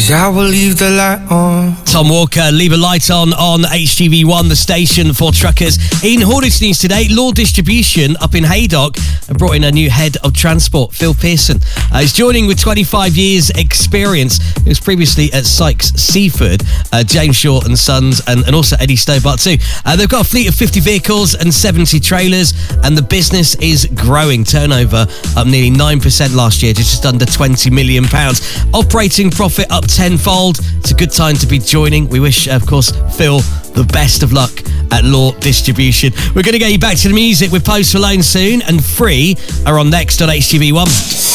I will leave the light on. Tom Walker, leave a light on HGV1, the station for truckers. In Hornets news today, Law Distribution up in Haydock have brought in a new head of transport, Phil Pearson. He's joining with 25 years experience. He was previously at Sykes Seaford, James Shaw and Sons, and also Eddie Stobart too. They've got a fleet of 50 vehicles and 70 trailers, and the business is growing. Turnover up nearly 9% last year to just under £20 million. Operating profit up tenfold. It's a good time to be joining. We wish, of course, Phil the best of luck at Law Distribution. We're going to get you back to the music with Post Malone soon, and Free are on next on HGV1.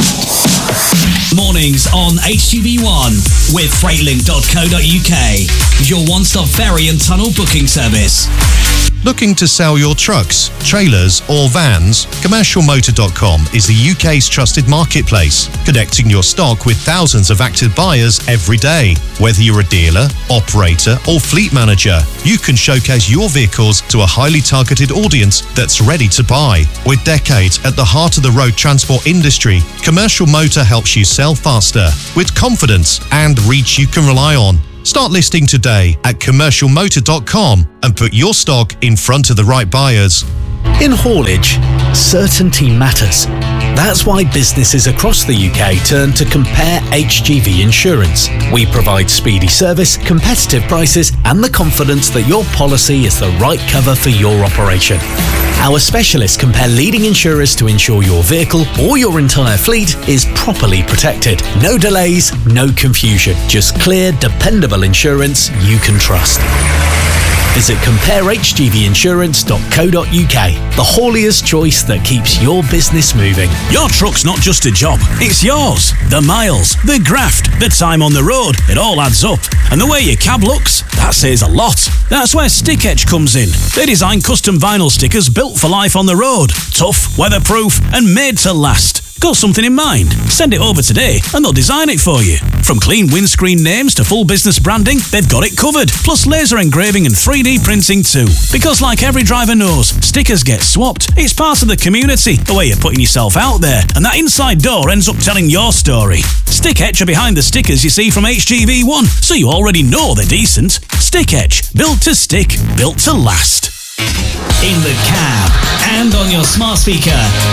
Mornings on HGV1 with Freightlink.co.uk, your one-stop ferry and tunnel booking service. Looking to sell your trucks, trailers or vans? CommercialMotor.com is the UK's trusted marketplace, connecting your stock with thousands of active buyers every day. Whether you're a dealer, operator or fleet manager, you can showcase your vehicles to a highly targeted audience that's ready to buy. With decades at the heart of the road transport industry, Commercial Motor helps you sell faster, with confidence and reach you can rely on. Start listing today at CommercialMotor.com and put your stock in front of the right buyers. In haulage, certainty matters. That's why businesses across the UK turn to Compare HGV Insurance. We provide speedy service, competitive prices, and the confidence that your policy is the right cover for your operation. Our specialists compare leading insurers to ensure your vehicle or your entire fleet is properly protected. No delays, no confusion. Just clear, dependable insurance you can trust. Visit comparehgvinsurance.co.uk, the haulier's choice that keeps your business moving. Your truck's not just a job, it's yours. The miles, the graft, the time on the road, it all adds up. And the way your cab looks, that says a lot. That's where Stick Etch comes in. They design custom vinyl stickers built for life on the road. Tough, weatherproof, and made to last. Got something in mind? Send it over today and they'll design it for you. From clean windscreen names to full business branding, they've got it covered. Plus laser engraving and 3D printing too. Because like every driver knows, stickers get swapped. It's part of the community, the way you're putting yourself out there. And that inside door ends up telling your story. Stick Etch are behind the stickers you see from HGV1, so you already know they're decent. Stick Etch, built to stick, built to last. In the cab and on your smart speaker,